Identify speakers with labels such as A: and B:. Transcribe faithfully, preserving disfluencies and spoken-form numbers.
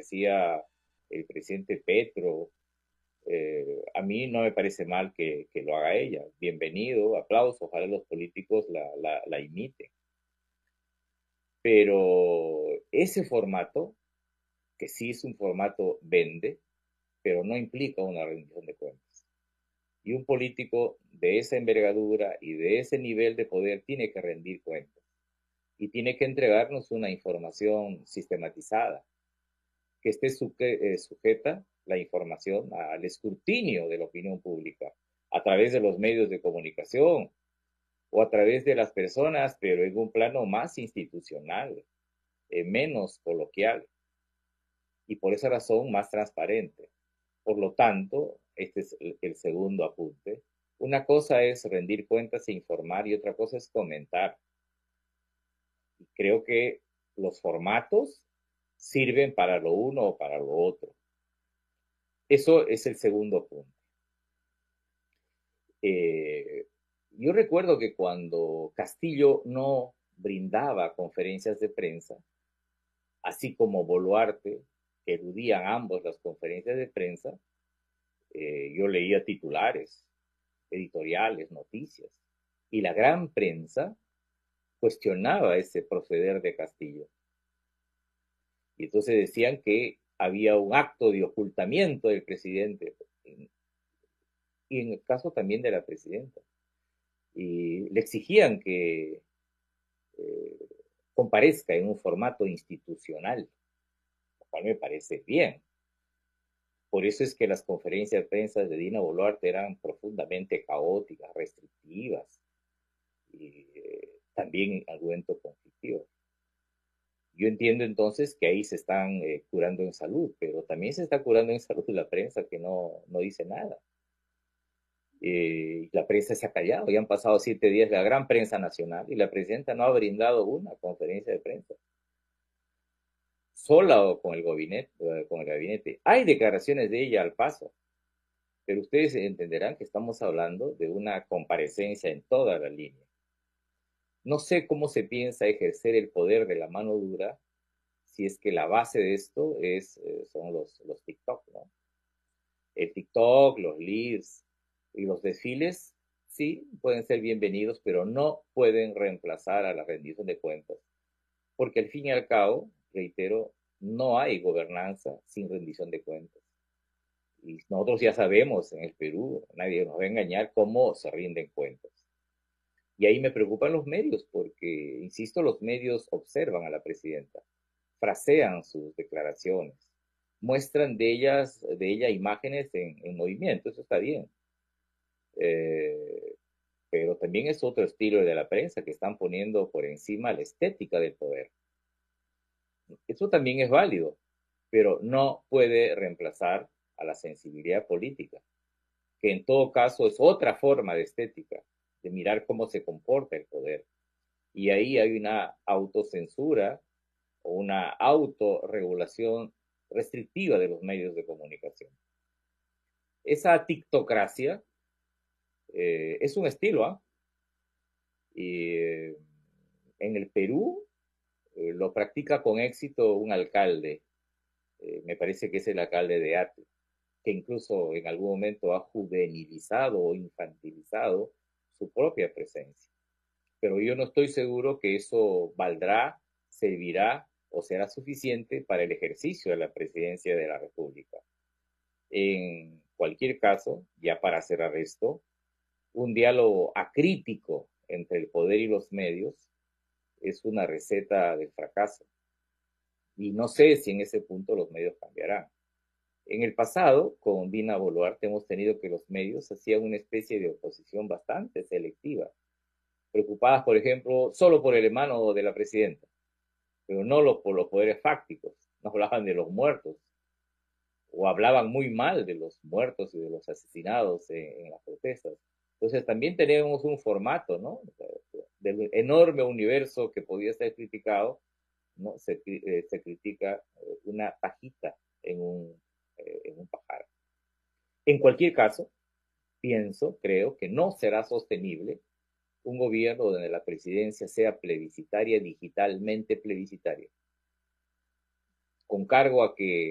A: decía el presidente Petro, eh, a mí no me parece mal que, que lo haga ella. Bienvenido, aplauso, ojalá los políticos la, la, la imiten. Pero ese formato, que sí es un formato vende, pero no implica una rendición de cuentas. Y un político de esa envergadura y de ese nivel de poder tiene que rendir cuentas y tiene que entregarnos una información sistematizada, que esté sujeta la información al escrutinio de la opinión pública a través de los medios de comunicación o a través de las personas, pero en un plano más institucional, eh, menos coloquial y por esa razón más transparente. Por lo tanto, este es el, el segundo apunte. Una cosa es rendir cuentas e informar y otra cosa es comentar. Y creo que los formatos sirven para lo uno o para lo otro. Eso es el segundo punto. Eh, yo recuerdo que cuando Castillo no brindaba conferencias de prensa, así como Boluarte, que eludían ambos las conferencias de prensa, eh, yo leía titulares, editoriales, noticias, y la gran prensa cuestionaba ese proceder de Castillo. Y entonces decían que había un acto de ocultamiento del presidente, y en el caso también de la presidenta. Y le exigían que eh, comparezca en un formato institucional, lo cual me parece bien. Por eso es que las conferencias de prensa de Dina Boluarte eran profundamente caóticas, restrictivas y eh, también argumentos conflictivos. Yo entiendo entonces que ahí se están eh, curando en salud, pero también se está curando en salud la prensa que no, no dice nada. Eh, la prensa se ha callado, ya han pasado siete días de la gran prensa nacional y la presidenta no ha brindado una conferencia de prensa, sola o con el gabinete, con el gabinete. Hay declaraciones de ella al paso, pero ustedes entenderán que estamos hablando de una comparecencia en toda la línea. No sé cómo se piensa ejercer el poder de la mano dura si es que la base de esto es, eh, son los, los TikTok, ¿no? El TikTok, los leads y los desfiles, sí, pueden ser bienvenidos, pero no pueden reemplazar a la rendición de cuentas, porque al fin y al cabo, reitero, no hay gobernanza sin rendición de cuentas. Y nosotros ya sabemos en el Perú, nadie nos va a engañar cómo se rinden cuentas. Y ahí me preocupan los medios, porque, insisto, los medios observan a la presidenta, frasean sus declaraciones, muestran de ellas, de ella imágenes en, en movimiento, eso está bien. Eh, pero también es otro estilo de la prensa que están poniendo por encima la estética del poder. Eso también es válido, pero no puede reemplazar a la sensibilidad política, que en todo caso es otra forma de estética, de mirar cómo se comporta el poder. Y ahí hay una autocensura o una autorregulación restrictiva de los medios de comunicación. Esa tiktocracia eh, es un estilo, ¿ah? ¿eh? Y eh, en el Perú eh, lo practica con éxito un alcalde, eh, me parece que es el alcalde de Ate, que incluso en algún momento ha juvenilizado o infantilizado su propia presencia. Pero yo no estoy seguro que eso valdrá, servirá o será suficiente para el ejercicio de la presidencia de la República. En cualquier caso, ya para cerrar esto, un diálogo acrítico entre el poder y los medios es una receta del fracaso. Y no sé si en ese punto los medios cambiarán. En el pasado, con Dina Boluarte, hemos tenido que los medios hacían una especie de oposición bastante selectiva, preocupadas, por ejemplo, solo por el hermano de la presidenta, pero no lo, por los poderes fácticos. No hablaban de los muertos, o hablaban muy mal de los muertos y de los asesinados en, en las protestas. Entonces también tenemos un formato, ¿no? Del enorme universo que podía ser criticado, ¿no? Se, eh, se critica una pajita en un, eh, en un pajar. En cualquier caso, pienso, creo que no será sostenible un gobierno donde la presidencia sea plebiscitaria, digitalmente plebiscitaria, con cargo a que